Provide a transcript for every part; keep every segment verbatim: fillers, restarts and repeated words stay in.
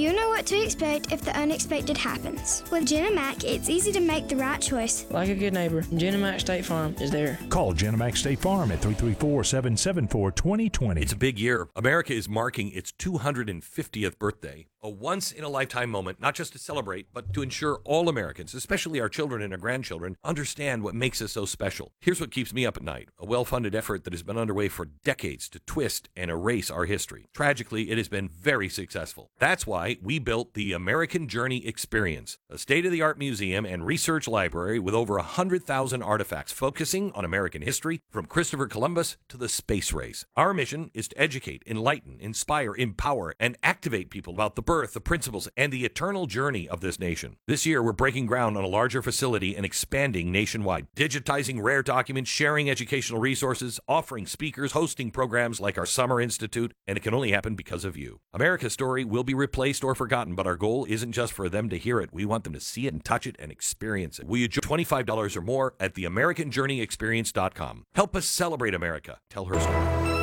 You know what to expect if the unexpected happens. With Genemac, it's easy to make the right choice. Like a good neighbor, Genemac State Farm is there. Call Genemac State Farm at three three four, seven seven four, two zero two zero. It's a big year. America is marking its two hundred fiftieth birthday. A once-in-a-lifetime moment, not just to celebrate, but to ensure all Americans, especially our children and our grandchildren, understand what makes us so special. Here's what keeps me up at night. A well-funded effort that has been underway for decades to twist and erase our history. Tragically, it has been very successful. That's why we built the American Journey Experience, a state-of-the-art museum and research library with over one hundred thousand artifacts focusing on American history, from Christopher Columbus to the space race. Our mission is to educate, enlighten, inspire, empower, and activate people about the birth, the principles, and the eternal journey of this nation. This year, we're breaking ground on a larger facility and expanding nationwide, digitizing rare documents, sharing educational resources, offering speakers, hosting programs like our Summer Institute, and it can only happen because of you. America's story will be replaced or forgotten, but our goal isn't just for them to hear it. We want them to see it and touch it and experience it. Will you join twenty-five dollars or more at the american journey experience dot com? Help us celebrate America. Tell her story.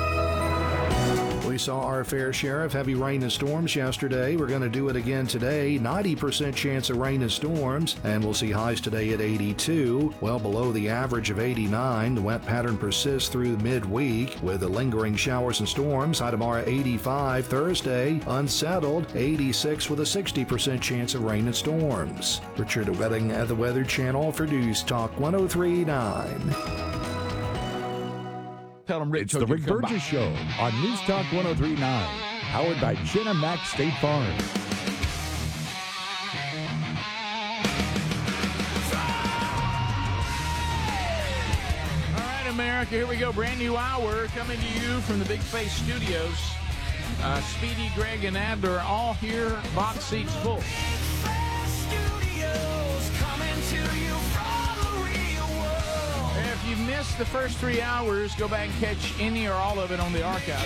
We saw our fair share of heavy rain and storms yesterday. We're going to do it again today. ninety percent chance of rain and storms, and we'll see highs today at eighty-two, well below the average of eighty-nine. The wet pattern persists through midweek with the lingering showers and storms. High tomorrow eighty-five. Thursday, unsettled, eighty-six with a sixty percent chance of rain and storms. Richard Wedding at the Weather Channel for News Talk one oh three point nine. Tell them Rick It's the Rick Burgess Show on News Talk one oh three point nine, powered by Genemac State Farm. All right, America, here we go. Brand new hour coming to you from the Big Face Studios. Uh, Speedy, Greg, and Adler are all here. Box seats full. If you missed the first three hours, go back and catch any or all of it on the archive.